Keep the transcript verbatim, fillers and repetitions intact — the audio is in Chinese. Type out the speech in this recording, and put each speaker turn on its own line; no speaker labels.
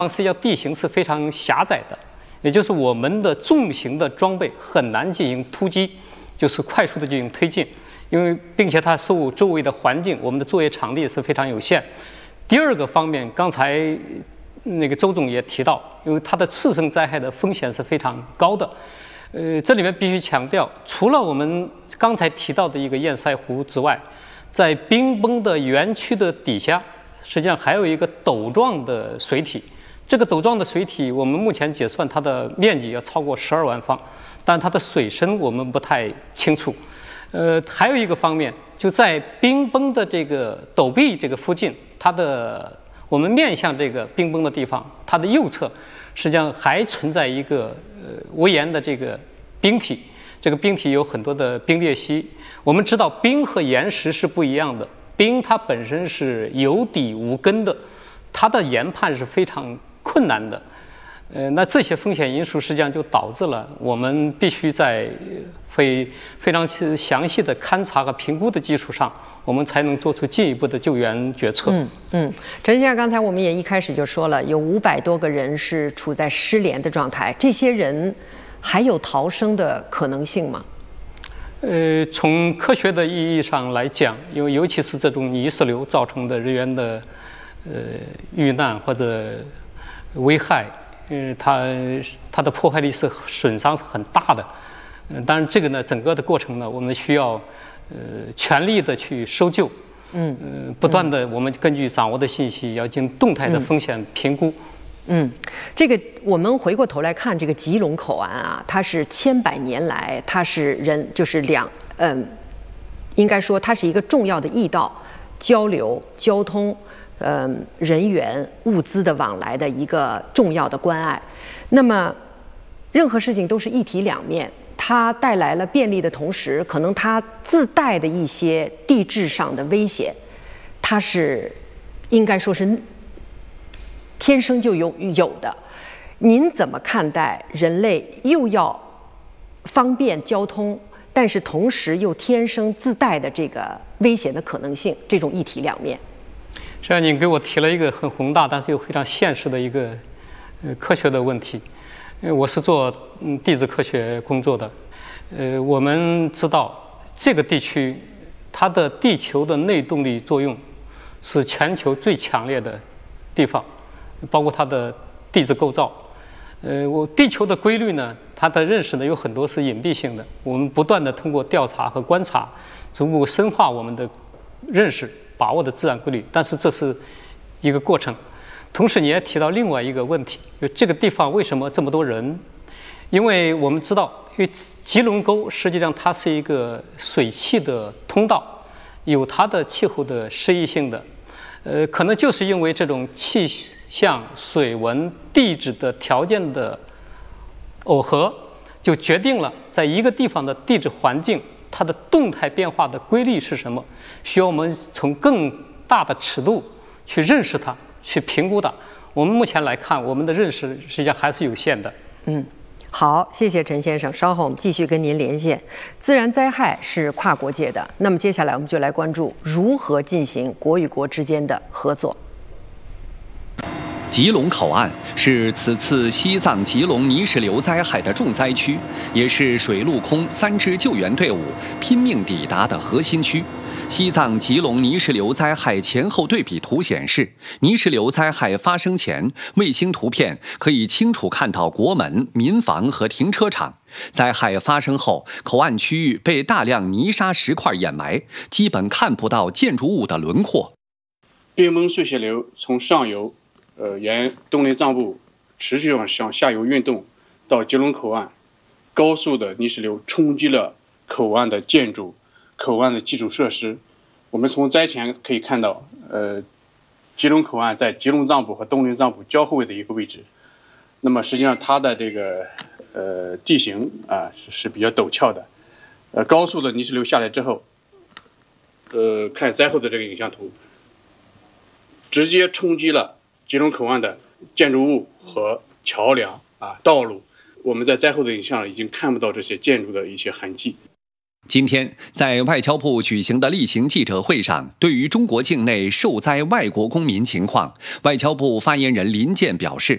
是要地形是非常狭窄的，也就是我们的重型的装备很难进行突击，就是快速的进行推进，因为并且它受周围的环境，我们的作业场地是非常有限。第二个方面，刚才那个周总也提到，因为它的次生灾害的风险是非常高的。呃，这里面必须强调，除了我们刚才提到的一个堰塞湖之外，在冰崩的园区的底下，实际上还有一个斗状的水体。这个斗状的水体，我们目前结算它的面积要超过十二万方，但它的水深我们不太清楚。呃，还有一个方面，就在冰崩的这个陡壁这个附近，它的我们面向这个冰崩的地方，它的右侧实际上还存在一个呃围岩的这个冰体，这个冰体有很多的冰裂隙。我们知道冰和岩石是不一样的，冰它本身是有底无根的，它的研判是非常困难的。呃，那这些风险因素实际上就导致了我们必须在非非常详细的勘察和评估的基础上，我们才能做出进一步的救援决策。
嗯嗯，陈先生，刚才我们也一开始就说了，有五百多个人是处在失联的状态，这些人还有逃生的可能性吗？
呃，从科学的意义上来讲，尤尤其是这种泥石流造成的人员的呃遇难或者危害。呃，它它的破坏力是损伤是很大的，嗯、呃，当然这个呢，整个的过程呢，我们需要呃全力的去搜救，嗯，呃，不断的我们根据掌握的信息，要进行动态的风险评估。
嗯，这个我们回过头来看这个吉隆口岸啊，它是千百年来，它是人就是两嗯，应该说它是一个重要的驿道，交流交通。呃，人员、物资的往来的一个重要的关隘。那么，任何事情都是一体两面，它带来了便利的同时，可能它自带的一些地质上的危险，它是应该说是天生就有有的。您怎么看待人类又要方便交通，但是同时又天生自带的这个危险的可能性？这种一体两面。
实际上，您给我提了一个很宏大，但是又非常现实的一个呃科学的问题。呃，我是做嗯地质科学工作的，呃，我们知道这个地区它的地球的内动力作用是全球最强烈的地方，包括它的地质构造。呃，我地球的规律呢，它的认识呢有很多是隐蔽性的，我们不断的通过调查和观察，逐步深化我们的认识。把握的自然规律，但是这是一个过程。同时，你也提到另外一个问题，就这个地方为什么这么多人？因为我们知道，因为吉隆沟实际上它是一个水汽的通道，有它的气候的适宜性的。呃，可能就是因为这种气象、水文、地质的条件的耦合，就决定了在一个地方的地质环境。它的动态变化的规律是什么？需要我们从更大的尺度去认识它，去评估它。我们目前来看，我们的认识实际上还是有限的。
嗯，好，谢谢陈先生。稍后我们继续跟您连线。自然灾害是跨国界的，那么接下来我们就来关注如何进行国与国之间的合作。
吉隆口岸是此次西藏吉隆泥石流灾害的重灾区，也是水陆空三支救援队伍拼命抵达的核心区。西藏吉隆泥石流灾害前后对比图显示，泥石流灾害发生前，卫星图片可以清楚看到国门、民房和停车场。灾害发生后，口岸区域被大量泥沙石块掩埋，基本看不到建筑物的轮廓。
冰崩碎屑流从上游呃，沿东林藏布持续往向下游运动，到吉隆口岸，高速的泥石流冲击了口岸的建筑、口岸的基础设施。我们从灾前可以看到，呃，吉隆口岸在吉隆藏布和东林藏布交汇的一个位置。那么实际上它的这个呃地形啊是比较陡峭的，呃，高速的泥石流下来之后，呃，看灾后的这个影像图，直接冲击了吉隆口岸的建筑物和桥梁啊、道路，我们在灾后的影像已经看不到这些建筑的一些痕迹。
今天，在外交部举行的例行记者会上，对于中国境内受灾外国公民情况，外交部发言人林健表示，